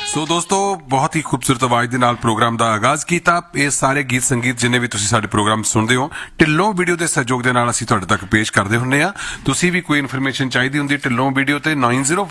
ਸੋ ਦੋਸਤੋ ਬਹੁਤ ਹੀ ਖੂਬਸੂਰਤ ਆਵਾਜ਼ ਦੇ ਨਾਲ ਪ੍ਰੋਗਰਾਮ ਦਾ ਆਗਾਜ਼ ਕੀਤਾ। ਇਹ ਸਾਰੇ ਗੀਤ ਸੰਗੀਤ ਜਿੰਨੇ ਵੀ ਤੁਸੀਂ ਸਾਡੇ ਪ੍ਰੋਗਰਾਮ ਸੁਣਦੇ ਹੋ ਢਿੱਲੋਂ ਵੀਡੀਓ ਦੇ ਸਹਿਯੋਗ ਦੇ ਨਾਲ ਅਸੀਂ ਤੁਹਾਡੇ ਤੱਕ ਪੇਸ਼ ਕਰਦੇ ਹੁੰਦੇ ਆ। ਤੁਸੀਂ ਵੀ ਕੋਈ ਇਨਫੋਰਮੇਸ਼ਨ ਚਾਹੀਦੀ ਹੁੰਦੀ ਢਿੱਲੋਂ ਵੀਡੀਓ ਤੇ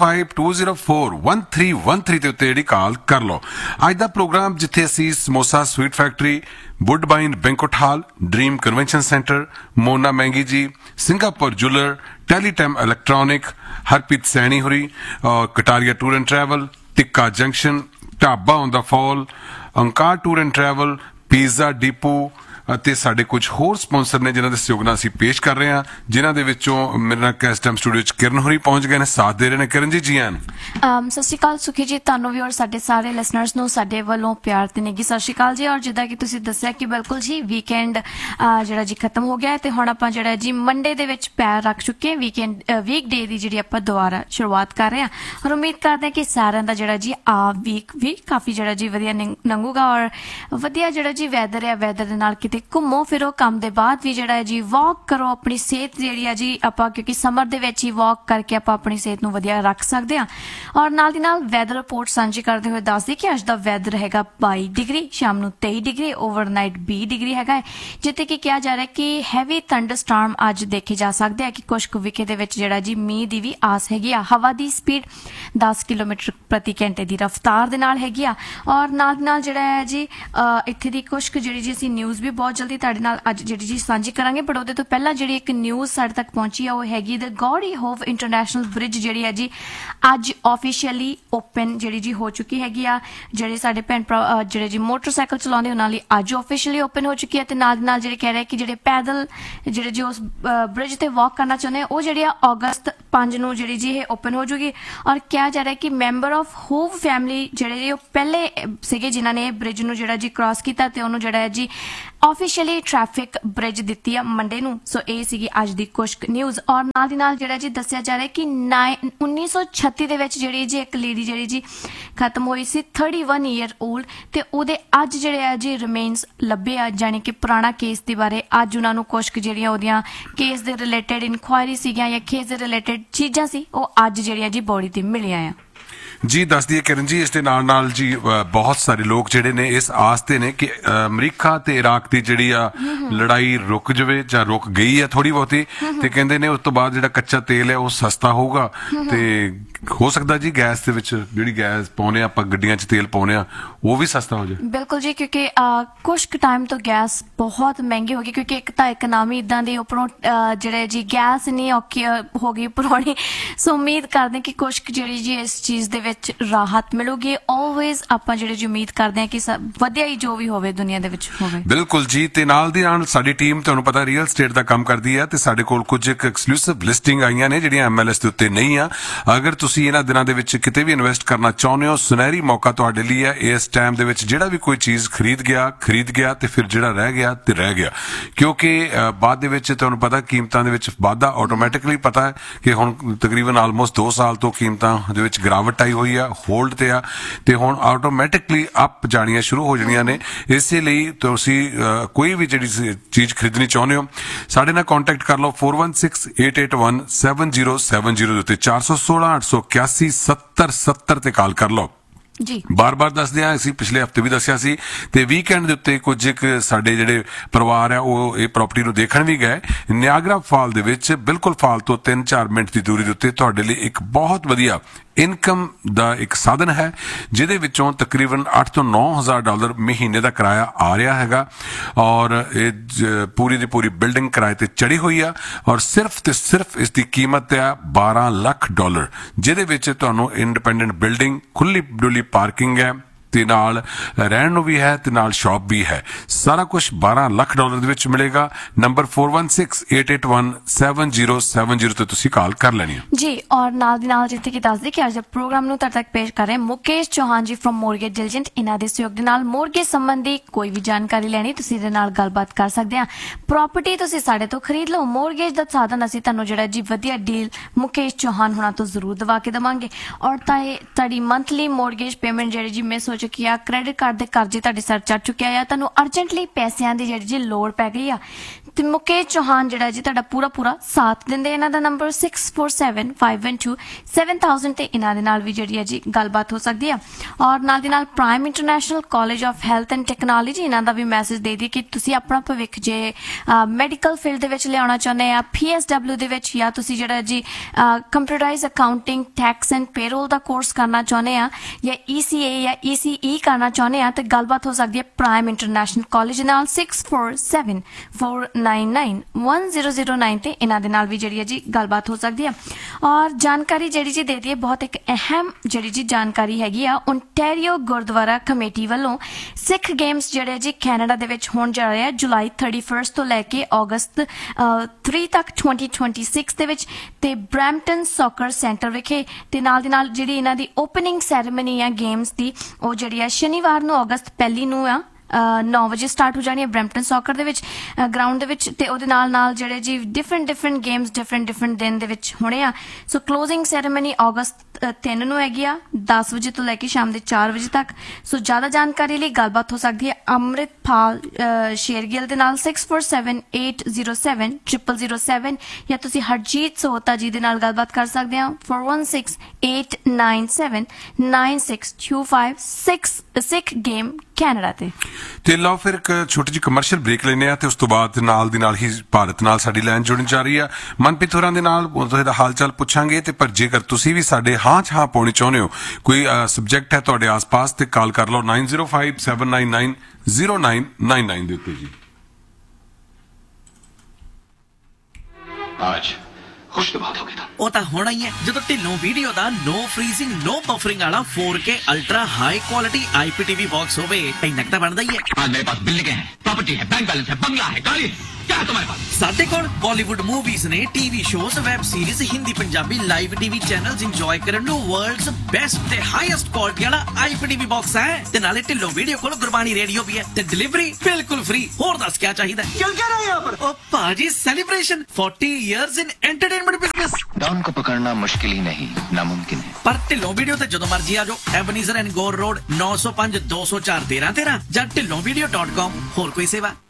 9052041313 ਦੇ ਉੱਤੇ ਜਿਹੜੀ ਕਾਲ ਕਰ ਲਓ। ਅੱਜ ਦਾ ਪ੍ਰੋਗਰਾਮ ਜਿੱਥੇ ਅਸੀਂ samosa sweet factory, ਵੁੱਡਬਾਈਨ banquet hall, dream convention centre, ਮੋਨਾ ਮਹਿੰਗੀ ਜੀ, ਸਿੰਗਾਪੁਰ ਜੁਲਰ, ਟੈਲੀਟੈਮ ਇਲੈਕਟ੍ਰੋਨਿਕ, ਹਰਪ੍ਰੀਤ ਸੈਣੀ ਹੋਰੀ, Kataria tour and travel, tikka junction, dhaba on the fall, ਅੰਕਾਰ tour and travel, pizza depot ਅਤੇ ਸਾਡੇ ਕੁਝ ਹੋਰ ਸਪਾਂਸਰ ਨੇ ਜਿਨ੍ਹਾਂ ਦੇ ਸਹਿਯੋਗ ਨਾਲ ਅਸੀਂ ਪੇਸ਼ ਕਰ ਰਹੇ ਹਾਂ, ਜਿਨ੍ਹਾਂ ਦੇ ਵਿੱਚੋਂ ਮੇਰੇ ਨਾਲ ਇਸ ਟਾਈਮ ਸਟੂਡੀਓ 'ਚ ਕਿਰਨ ਹੋਰੀ ਪਹੁੰਚ ਗਏ ਨੇ, ਸਾਥ ਦੇ ਰਹੇ ਨੇ। ਕਿਰਨ ਜੀ, ਜੀ ਆਨ। ਸਤਿ ਸ਼੍ਰੀ ਅਕਾਲ ਸੁਖੀ ਜੀ, ਤੁਹਾਨੂੰ ਵੀ ਔਰ ਸਾਡੇ ਸਾਰੇ ਲਿਸਨਰਸ ਨੂੰ ਸਾਡੇ ਵੱਲੋਂ ਪਿਆਰ ਤੇ ਨਿੱਘੀ ਸਤਿ ਸ਼੍ਰੀ ਅਕਾਲ ਜੀ। ਔਰ ਜਿੱਦਾਂ ਕਿ ਤੁਸੀਂ ਦੱਸਿਆ ਕਿ ਬਿਲਕੁਲ ਜੀ ਵੀਕਐਂਡ ਜਿਹੜਾ ਜੀ ਖਤਮ ਹੋ ਗਿਆ ਤੇ ਹੁਣ ਆਪਾਂ ਜਿਹੜਾ ਜੀ ਮੰਡੇ ਦੇ ਵਿੱਚ ਪੈਰ ਰੱਖ ਚੁੱਕੇ ਹਾਂ। ਵੀਕ ਡੇ ਦੀ ਜਿਹੜੀ ਆਪਾਂ ਦੁਬਾਰਾ ਸ਼ੁਰੂਆਤ ਕਰ ਰਹੇ ਹਾਂ ਔਰ ਉਮੀਦ ਕਰਦੇ ਹਾਂ ਕਿ ਸਾਰਿਆਂ ਦਾ ਜਿਹੜਾ ਜੀ ਵੀਕ ਵੀ ਕਾਫੀ ਜਿਹੜਾ ਜੀ ਵਧੀਆ ਲੰਘੂਗਾ ਔਰ ਵਧੀਆ ਜਿਹੜਾ ਜੀ ਵੈਦਰ ਹੈ, ਵੈਦਰ ਦੇ ਨਾਲ ਕਿਤੇ ਘੁੰਮੋ ਫਿਰੋ, ਕੰਮ ਦੇ ਬਾਅਦ ਵੀ ਜਿਹੜਾ ਜੀ ਵਾਕ ਕਰੋ। ਆਪਣੀ ਸਿਹਤ ਜਿਹੜੀ ਆ ਜੀ ਆਪਾਂ ਕਿਉਂਕਿ ਸਮਰ ਦੇ ਵਿੱਚ ਹੀ ਵਾਕ ਕਰਕੇ ਆਪਾਂ ਆਪਣੀ ਸਿਹਤ ਨੂੰ ਵਧੀਆ ਰੱਖ ਸਕਦੇ ਹਾਂ। ਔਰ ਨਾਲ ਦੀ ਨਾਲ ਵੈਦਰ ਰਿਪੋਰਟ ਸਾਂਝੀ ਕਰਦੇ ਹੋਏ ਦੱਸਦੀ ਕਿ ਅੱਜ ਦਾ ਵੈਦਰ ਹੈਗਾ 22 ਡਿਗਰੀ, ਸ਼ਾਮ ਨੂੰ 23 ਡਿਗਰੀ, ਓਵਰਨਾਈਟ 20 ਡਿਗਰੀ ਹੈਗਾ ਹੈ, ਜਿੱਥੇ ਕਿ ਕਿਹਾ ਜਾ ਰਿਹਾ ਕਿ ਹੈਵੀ ਥੰਡਰਸਟਾਰਮ ਅੱਜ ਦੇਖੇ ਜਾ ਸਕਦੇ ਆ ਕਿ ਕੁਝ ਕੁ ਵਿਖੇ ਦੇ ਵਿੱਚ ਜਿਹੜਾ ਜੀ ਮੀਂਹ ਦੀ ਵੀ ਆਸ ਹੈਗੀ ਆ। ਹਵਾ ਦੀ ਸਪੀਡ 10 ਕਿਲੋਮੀਟਰ ਪ੍ਰਤੀ ਘੰਟੇ ਦੀ ਰਫ਼ਤਾਰ ਦੇ ਨਾਲ ਹੈਗੀ ਆ। ਔਰ ਨਾਲ ਨਾਲ ਜਿਹੜਾ ਹੈ ਜੀ ਇੱਥੇ ਦੀ ਕੁਝ ਕੁ ਜਿਹੜੀ ਜੀ ਅਸੀਂ ਨਿਊਜ਼ ਵੀ ਬਹੁਤ ਜਲਦੀ ਤੁਹਾਡੇ ਨਾਲ ਅੱਜ ਜਿਹੜੀ ਜੀ ਸਾਂਝੀ ਕਰਾਂਗੇ, ਬਟ ਉਹਦੇ ਤੋਂ ਪਹਿਲਾਂ ਜਿਹੜੀ ਇੱਕ ਨਿਊਜ਼ ਸਾਡੇ ਤੱਕ ਪਹੁੰਚੀ ਆ ਉਹ ਹੈਗੀ ਦ ਗੌੜੀ ਹੋਵ ਇੰਟਰਨੈਸ਼ਨਲ ਬ੍ਰਿਜ ਜਿਹੜੀ ਹੈ ਜੀ ਅੱਜ ਆਫੀਸ਼ੀਅਲੀ ਓਪਨ ਜਿਹੜੀ ਜੀ ਹੋ ਚੁੱਕੀ ਹੈਗੀ ਆ। ਜਿਹੜੇ ਸਾਡੇ ਭੈਣ ਭਰਾ ਜਿਹੜੇ ਜੀ ਮੋਟਰਸਾਈਕਲ ਚਲਾਉਂਦੇ ਉਹਨਾਂ ਲਈ ਅੱਜ ਆਫੀਸ਼ੀਅਲੀ ਓਪਨ ਹੋ ਚੁੱਕੀ ਹੈ ਤੇ ਨਾਲ ਨਾਲ ਜਿਹੜੇ ਕਹਿ ਰਹੇ ਕਿ ਜਿਹੜੇ ਪੈਦਲ ਜਿਹੜੇ ਜੀ ਉਸ ਬ੍ਰਿਜ ਤੇ ਵਾਕ ਕਰਨਾ ਚਾਹੁੰਦੇ ਉਹ ਜਿਹੜੀ ਆ ਅਗਸਤ 5 ਨੂੰ ਜਿਹੜੀ ਜੀ ਇਹ ਓਪਨ ਹੋ ਜੂਗੀ। ਔਰ ਕਿਹਾ ਜਾ ਰਿਹਾ ਕਿ ਮੈਂਬਰ ਆਫ ਹੋਵ ਫੈਮਿਲੀ ਜਿਹੜੇ ਜੀ ਉਹ ਪਹਿਲੇ ਸੀਗੇ ਜਿਨ੍ਹਾਂ ਨੇ ਇਹ ਬ੍ਰਿਜ ਨੂੰ ਜਿਹੜਾ ਜੀ ਕ੍ਰਾਸ ਕੀਤਾ ਤੇ ਉਹਨੂੰ ਜਿਹੜਾ ਹੈ ਜੀ ਆਫੀਸ਼ੀਅਲੀ ਟ੍ਰੈਫਿਕ ਬ੍ਰਿਜ ਦਿੱਤੀ ਆ ਮੰਡੇ ਨੂੰ। ਸੋ ਇਹ ਸੀਗੀ ਅੱਜ ਦੀ ਕੁਛ ਨਿਊਜ਼। ਔਰ ਨਾਲ ਦੀ ਨਾਲ ਜਿਹੜਾ ਜੀ ਦੱਸਿਆ ਜਾ ਰਿਹਾ ਕਿ 1936 ਦੇ ਵਿੱਚ ਜਿਹੜੀ ਜੀ ਇੱਕ ਲੇਡੀ ਜਿਹੜੀ ਜੀ ਖਤਮ ਹੋਈ ਸੀ 31 ਈਅਰ 올ਡ ਤੇ ਉਹਦੇ ਅੱਜ ਜਿਹੜੇ ਆ ਜੀ ਰਿਮੇਨਸ ਲੱਭੇ ਆ, ਜਾਣੀ ਕਿ ਪੁਰਾਣਾ ਕੇਸ ਦੇ ਬਾਰੇ ਅੱਜ ਉਹਨਾਂ ਨੂੰ ਕੁਛ ਜਿਹੜੀਆਂ ਉਹਦੀਆਂ ਕੇਸ ਦੇ ਰਿਲੇਟਡ ਇਨਕੁਆਇਰੀ ਸੀਗੀਆਂ ਜਾਂ ਕੇਸ ਦੇ ਰਿਲੇਟਡ ਚੀਜ਼ਾਂ ਸੀ ਉਹ ਅੱਜ ਜਿਹੜੀਆਂ ਜੀ ਬੋਡੀ ਤੇ ਮਿਲੀਆਂ ਆ। ਜੀ ਦੱਸ ਦਈਏ ਕਿਰਨ ਜੀ, ਇਸ ਦੇ ਨਾਲ ਨਾਲ ਜੀ ਬਹੁਤ ਸਾਰੇ ਲੋਕ ਜਿਹੜੇ ਨੇ ਇਸ ਆਸ ਤੇ ਨੇ ਕਿ ਅਮਰੀਕਾ ਤੇ ਇਰਾਕ ਦੀ ਜਿਹੜੀ ਆ ਲੜਾਈ ਰੁਕ ਜਾਵੇ ਜਾਂ ਰੁਕ ਗਈ ਹੈ ਥੋੜੀ ਬਹੁਤੀ, ਤੇ ਕਹਿੰਦੇ ਨੇ ਉਸ ਤੋਂ ਬਾਅਦ ਜਿਹੜਾ ਕੱਚਾ ਤੇਲ ਹੈ ਉਹ ਸਸਤਾ ਹੋਊਗਾ ਤੇ ਹੋ ਸਕਦਾ ਜੀ ਗੈਸ ਦੇ ਵਿੱਚ ਜਿਹੜੀ ਗੈਸ ਪਾਉਨੇ ਆਪਾਂ ਗੱਡੀਆਂ 'ਚ ਤੇਲ ਪਾਉਨੇ ਆ ਉਹ ਵੀ ਸਸਤਾ ਹੋ ਜਾਏ। ਬਿਲਕੁਲ ਜੀ, ਕਿਉਂਕਿ ਕੁਛ ਕੁ ਟਾਈਮ ਤੋਂ ਗੈਸ ਬਹੁਤ ਮਹਿੰਗੀ ਹੋ ਗਈ ਕਿਉਂਕਿ ਇੱਕ ਤਾਂ ਇਕਨੋਮੀ ਇੱਦਾਂ ਦੀ ਉੱਪਰੋਂ ਜਿਹੜੇ ਜੀ ਗੈਸ ਇੰਨੀ ਔਖੀ ਹੋ ਗਈ ਪੁਰਾਣੀ। ਸੋ ਉਮੀਦ ਕਰਦੇ ਕਿ ਕੁਛ ਜਿਹੜੀ ਜੀ ਇਸ ਚੀਜ਼ ਦੇ ਵਿੱਚ ਰਾਹਤ ਮਿਲੂਗੀ। ਆਲਵੇਜ਼ ਆਪਾਂ ਜਿਹੜੇ ਜੀ ਉਮੀਦ ਕਰਦੇ ਹਾਂ ਕਿ ਵਧੀਆ ਹੀ ਜੋ ਵੀ ਹੋਵੇ ਦੁਨੀਆ ਦੇ ਵਿੱਚ ਹੋਵੇ। ਬਿਲਕੁਲ ਜੀ, ਤੇ ਨਾਲ ਦੀ ਨਾਲ ਸਾਡੀ ਟੀਮ ਤੁਹਾਨੂੰ ਪਤਾ ਰੀਅਲ ਸਟੇਟ ਦਾ ਕੰਮ ਕਰਦੀ ਹੈ ਤੇ ਸਾਡੇ ਕੋਲ ਕੁਝ ਐਕਸਕਲੂਸਿਵ ਲਿਸਟਿੰਗ ਆਈਆਂ ਨੇ ਜਿਹੜੀਆਂ MLS ਦੇ ਉੱਤੇ ਨਹੀਂ ਆ। ਅਗਰ ਤੁਸੀਂ ਇਹਨਾਂ ਦਿਨਾਂ ਦੇ ਵਿੱਚ ਕਿਤੇ ਵੀ ਇਨਵੈਸਟ ਕਰਨਾ ਚਾਹੁੰਦੇ ਹੋ, ਸੁਨਹਿਰੀ ਮੌਕਾ ਤੁਹਾਡੇ ਲਈ ਹੈ। ਇਸ ਟਾਈਮ ਦੇ ਵਿੱਚ ਜਿਹੜਾ ਵੀ ਕੋਈ ਚੀਜ਼ ਖਰੀਦ ਗਿਆ ਤੇ ਫਿਰ ਜਿਹੜਾ ਰਹਿ ਗਿਆ ਤੇ ਰਹਿ ਗਿਆ, ਕਿਉਂਕਿ ਬਾਅਦ ਦੇ ਵਿੱਚ ਤੁਹਾਨੂੰ ਪਤਾ ਕੀਮਤਾਂ ਦੇ ਵਿੱਚ ਵਾਧਾ ਆਟੋਮੈਟਿਕਲੀ ਪਤਾ ਹੈ ਕਿ ਹੁਣ ਤਕਰੀਬਨ ਆਲਮੋਸਟ 2 ਸਾਲ ਤੋਂ ਕੀਮਤਾਂ ਦੇ ਵਿੱਚ ਗਿਰਾਵਟ ਆਈ ਹੋਈ ਆ, ਹੋਲਡ ਤੇ ਆ ਤੇ ਹੁਣ ਆਟੋਮੈਟਿਕਲੀ ਅਪ ਜਾਣੀਆਂ ਸ਼ੁਰੂ ਹੋ ਜਾਣੀਆਂ ਨੇ। ਇਸੇ ਲਈ ਤੁਸੀਂ ਕੋਈ ਵੀ ਜਿਹੜੀ ਚੀਜ਼ ਖਰੀਦਣੀ ਚਾਹੁੰਦੇ ਹੋ ਸਾਡੇ ਨਾਲ ਕੰਟੈਕਟ ਕਰ ਲਓ 4168817070 ਦੇ ਉੱਤੇ 4168817070 ਤੇ ਕਾਲ ਕਰ ਲਓ ਜੀ। ਬਾਰ-ਬਾਰ ਦੱਸਦੇ ਆ, ਅਸੀਂ ਪਿਛਲੇ ਹਫਤੇ ਵੀ ਦੱਸਿਆ ਸੀ ਤੇ ਵੀਕਐਂਡ ਦੇ ਉੱਤੇ ਕੁਝ ਸਾਡੇ ਜਿਹੜੇ ਪਰਿਵਾਰ ਆ ਉਹ ਇਹ ਪ੍ਰਾਪਰਟੀ ਨੂੰ ਦੇਖਣ ਵੀ ਗਏ। ਨਿਆਗਰਾ ਫਾਲ ਦੇ ਵਿੱਚ ਬਿਲਕੁਲ ਫਾਲ ਤੋਂ 3-4 ਮਿੰਟ ਦੀ ਦੂਰੀ ਦੇ ਉੱਤੇ ਤੁਹਾਡੇ ਲਈ ਇੱਕ ਬਹੁਤ ਵਧੀਆ ਇਨਕਮ ਦਾ ਇੱਕ ਸਾਧਨ ਹੈ ਜਿਹਦੇ ਵਿੱਚੋਂ ਤਕਰੀਬਨ 8 ਤੋਂ 9 ਹਜ਼ਾਰ ਡਾਲਰ ਮਹੀਨੇ ਦਾ ਕਿਰਾਇਆ ਆ ਰਿਹਾ ਹੈਗਾ ਔਰ ਇਹ ਪੂਰੀ ਦੀ ਪੂਰੀ ਬਿਲਡਿੰਗ ਕਿਰਾਏ ਤੇ ਚੜੀ ਹੋਈ ਆ ਔਰ ਸਿਰਫ ਤੇ ਸਿਰਫ ਇਸ ਦੀ ਕੀਮਤ ਹੈ $12 ਲੱਖ, ਜਿਹਦੇ ਵਿੱਚ ਤੁਹਾਨੂੰ ਇੰਡੀਪੈਂਡੈਂਟ ਬਿਲਡਿੰਗ, ਖੁੱਲੀ ਡੁੱਲੀ ਪਾਰਕਿੰਗ ਹੈ ਤੇ ਨਾਲ ਰਹਿਣ ਨੂੰ ਵੀ ਹੈ ਤੇ ਨਾਲ ਸ਼ਾਪ ਵੀ ਹੈ। ਸਾਰਾ ਕੁਝ $12 ਲੱਖ ਦੇ ਵਿੱਚ ਮਿਲੇਗਾ। ਨੰਬਰ 4168817070 ਤੇ ਤੁਸੀਂ ਕਾਲ ਕਰ ਲੈਣੀ ਹੈ ਜੀ। ਔਰ ਨਾਲ ਦੀ ਨਾਲ ਜਿੱਥੇ ਕਿ ਦੱਸਦੇ ਕਿ ਅੱਜ ਦੇ ਪ੍ਰੋਗਰਾਮ ਨੂੰ ਤੁਹਾਡੇ ਤੱਕ ਪੇਸ਼ ਕਰ ਰਹੇ ਮੁਕੇਸ਼ ਚੌਹਾਨ ਜੀ ਫਰਮ ਮੋਰਗੇਜ ਡਿਲੀਜੈਂਟ। ਇਹਨਾਂ ਦੇ ਸਹਿਯੋਗ ਦੇ ਨਾਲ ਮੋਰਗੇਜ ਸੰਬੰਧੀ ਕੋਈ ਵੀ ਜਾਣਕਾਰੀ ਲੈਣੀ ਤੁਸੀਂ ਇਹਦੇ ਨਾਲ ਗੱਲਬਾਤ ਕਰ ਸਕਦੇ ਆ। ਪ੍ਰਾਪਰਟੀ ਤੁਸੀਂ ਸਾਡੇ ਤੋਂ ਖਰੀਦ ਲਓ, ਮੋਰਗੇਜ ਦਾ ਸਾਧਨ ਅਸੀਂ ਤੁਹਾਨੂੰ ਜਿਹੜਾ ਜੀ ਵਧੀਆ ਡੀਲ ਮੁਕੇਸ਼ ਚੌਹਾਨ ਹੋਣਾ ਤੋਂ ਜ਼ਰੂਰ ਦਵਾ ਕੇ ਦੇਵਾਂਗੇ। ਔਰ ਤਾਂ ਇਹ ਤੁਹਾਡੀ ਮੰਥਲੀ ਮੋਰਗੇਜ ਪੇਮੈਂਟ ਜਿਹੜੀ ਜੀ ਮਿਸ ਹੋ ਚੁੱਕੀ ਆ, ਕ੍ਰੈਡਿਟ ਕਾਰਡ ਦੇ ਕਰਜ਼ੇ ਤੁਹਾਡੇ ਸਿਰ ਚੜ ਚੁੱਕਿਆ ਆ, ਤੁਹਾਨੂੰ ਅਰਜੈਂਟਲੀ ਪੈਸਿਆਂ ਦੀ ਜਿਹੜੀ ਜੀ ਲੋੜ ਪੈ ਗਈ ਆ ਤੇ ਮੁਕੇਸ਼ ਚੌਹਾਨ ਜਿਹੜਾ ਜੀ ਤੁਹਾਡਾ ਪੂਰਾ ਸਾਥ ਦਿੰਦੇ। ਇਹਨਾਂ ਦਾ ਨੰਬਰ 6475127000 ਤੇ ਇਹਨਾਂ ਦੇ ਨਾਲ ਵੀ ਜਿਹੜੀ ਹੈ ਜੀ ਗੱਲਬਾਤ ਹੋ ਸਕਦੀ ਹੈ। ਔਰ ਨਾਲ ਦੀ ਨਾਲ prime international college of health and technology ਇਹਨਾਂ ਦਾ ਵੀ ਮੈਸੇਜ ਦੇ ਦੀ ਕਿ ਤੁਸੀਂ ਆਪਣਾ ਭਵਿੱਖ ਜੇ ਮੈਡੀਕਲ ਫੀਲਡ ਦੇ ਵਿੱਚ ਲਿਆਉਣਾ ਚਾਹੁੰਦੇ ਆ, PSW ਦੇ ਵਿੱਚ, ਜਾਂ ਤੁਸੀਂ ਜਿਹੜਾ ਜੀ computerise accounting, tax and payroll the course ਕਰਨਾ ਚਾਹੁੰਦੇ ਆ, ਜਾਂ ECA ਜਾਂ ECE ਕਰਨਾ ਚਾਹੁੰਦੇ ਆ, ਤੇ ਗੱਲਬਾਤ ਹੋ ਸਕਦੀ ਹੈ ਪ੍ਰਾਈਮ ਇੰਟਰਨੈਸ਼ਨਲ ਕਾਲਜ ਨਾਲ 6474991009 ਤੇ ਇਹਨਾਂ ਦੇ ਨਾਲ ਵੀ ਜਿਹੜੀ ਹੈ ਜੀ ਗੱਲਬਾਤ ਹੋ ਸਕਦੀ ਹੈ। ਔਰ ਜਾਣਕਾਰੀ ਜਿਹੜੀ ਜੀ ਦੇ ਦਈਏ, ਬਹੁਤ ਇੱਕ ਅਹਿਮ ਜਿਹੜੀ ਜੀ ਜਾਣਕਾਰੀ ਹੈਗੀ ਆ, ਓਨਟਾਰੀਓ ਗੁਰਦੁਆਰਾ ਕਮੇਟੀ ਵੱਲੋਂ ਸਿੱਖ ਗੇਮਸ ਜਿਹੜੇ ਜੀ ਕੈਨੇਡਾ ਦੇ ਵਿੱਚ ਹੋਣ ਜਾ ਰਹੇ ਆ ਜੁਲਾਈ 31 ਤੋਂ ਲੈ ਕੇ ਅਗਸਤ 3 ਤੱਕ 2026 ਦੇ ਵਿੱਚ, ਤੇ ਬਰੈਂਪਟਨ ਸੌਕਰ ਸੈਂਟਰ ਵਿਖੇ। ਤੇ ਨਾਲ ਦੀ ਨਾਲ ਜਿਹੜੀ ਇਹਨਾਂ ਦੀ ਓਪਨਿੰਗ ਸੈਰੇਮਨੀ ਆ ਗੇਮਸ ਦੀ, ਉਹ ਜਿਹੜੀ ਆ ਸ਼ਨੀਵਾਰ ਨੂੰ ਅਗਸਤ 1 ਨੂੰ ਆ 9 ਵਜੇ ਸਟਾਰਟ ਹੋ ਜਾਣੀ ਹੈ ਬਰੈਂਪਟਨ ਸੌਕਰ ਦੇ ਵਿੱਚ ਗਰਾਊਂਡ ਦੇ ਵਿੱਚ। ਤੇ ਉਹਦੇ ਨਾਲ ਜਿਹੜੇ ਜੀ ਡਿਫਰੈਂਟ ਗੇਮਸ ਡਿਫਰੈਂਟ ਦਿਨ ਦੇ ਵਿੱਚ ਹੋਣੇ ਆ। ਸੋ ਕਲੋਜ਼ਿੰਗ ਸੈਰੇਮਨੀ ਅਗਸਤ 3 ਨੂੰ ਹੈਗੀ ਆ 10 ਵਜੇ ਤੋਂ ਲੈ ਕੇ ਸ਼ਾਮ ਦੇ 4 ਵਜੇ ਤੱਕ। ਸੋ ਜ਼ਿਆਦਾ ਜਾਣਕਾਰੀ ਲਈ ਗੱਲਬਾਤ ਹੋ ਸਕਦੀ ਹੈ ਅੰਮ੍ਰਿਤਪਾਲ ਸ਼ੇਰਗਿੱਲ ਦੇ ਨਾਲ 6478070007, ਜਾਂ ਤੁਸੀਂ ਹਰਜੀਤ ਸੋਹਤਾ ਜੀ ਦੇ ਨਾਲ ਗੱਲਬਾਤ ਕਰ ਸਕਦੇ ਹੋ 4168979625 ਸਿੱਖ ਗੇਮ ਕੈਨੇਡਾ ਤੇ ਲਓ ਫਿਰ ਇੱਕ ਛੋਟੀ ਜਿਹੀ ਕਮਰਸ਼ੀਅਲ ਬ੍ਰੇਕ ਲੈਨੇ ਆ, ਤੇ ਉਸ ਤੋਂ ਬਾਅਦ ਨਾਲ ਦੀ ਨਾਲ ਹੀ ਭਾਰਤ ਨਾਲ ਸਾਡੀ ਲਾਈਨ ਜੁੜਨ ਜਾ ਰਹੀ ਆ। ਮਨਪ੍ਰੀਤ ਹੋਰਾਂ ਦੇ ਨਾਲ ਉਹਦਾ ਹਾਲ ਚਾਲ ਪੁੱਛਾਂਗੇ। ਤੇ ਪਰ ਜੇਕਰ ਤੁਸੀਂ ਵੀ ਸਾਡੇ ਹਾਂ ਚ ਹਾਂ ਪਾਉਣੀ ਚਾਹੁੰਦੇ ਹੋ, ਕੋਈ ਸਬਜੈਕਟ ਹੈ ਤੁਹਾਡੇ ਆਸ-ਪਾਸ, ਤੇ ਕਾਲ ਕਰ ਲਓ 9057990999 ਦੇ ਉੱਤੇ ਜੀ। आज खुश तो बहुत हो गया था। ਉਹ ਤਾਂ ਹੋਣਾ ਹੀ ਹੈ ਜਦੋਂ ਢਿੱਲੋਂ ਵੀਡੀਓ ਦਾ ਨੋ ਫ੍ਰੀਜ਼ਿੰਗ ਨੋ ਬਫਰਿੰਗ ਵਾਲਾ 4K ultra high quality IPTV box ਹੋਵੇ। ਇੰਨਾ ਕੁ ਤਾਂ ਬਣਦਾ ਹੀ ਹੈ। आज मेरे पास बिल्डिंग है, प्रॉपर्टी है, बैंक बैलेंस है, बंगला है, गाड़ी है, क्या है तुम्हारे पास? ਸਾਡੇ ਕੋਲ ਬਾਲੀਵੁੱਡ ਮੂਵੀਜ਼ ਨੇ, TV shows, web series, Hindi Punjabi live TV channels enjoy ਕਰਨ ਨੂੰ ਵਰਲਡਸ ਬੈਸਟ ਤੇ ਹਾਈਐਸਟ ਕੁਆਲਿਟੀ ਵਾਲਾ IPTV ਬਾਕਸ ਹੈ। ਤੇ ਨਾਲੇ ਢਿੱਲੋਂ ਵੀਡੀਓ ਕੋਲ ਗੁਰਬਾਣੀ ਰੇਡੀਓ ਵੀ ਹੈ, ਤੇ ਡਿਲੀਵਰੀ ਬਿਲਕੁਲ ਫ੍ਰੀ। ਹੋਰ ਦੱਸ ਕੀ ਚਾਹੀਦਾ? चल क्या रहा है यहाँ पर? ਉਹ ਭਾਜੀ ਸੈਲੀਬ੍ਰੇਸ਼ਨ 40 ਇਅਰਸ ਇਨ ਐਂਟਰਟੇਨਮੈਂਟ ਬਿਜ਼ਨਸ। डॉन को पकड़ना मुश्किल ही नहीं, नामुमकिन है। ਪਰ ਢਿੱਲੋਂ ਵੀਡੀਓ ਤੇ ਜਦੋਂ ਮਰਜ਼ੀ ਆ ਜਾਓ। ਐਬਨੀਜ਼ਰ ਐਂਡ ਗੋਰ ਰੋਡ 905 204 1313 ਜਾਂ ਢਿੱਲੋਂ video.com। ਹੋਰ ਕੋਈ ਸੇਵਾ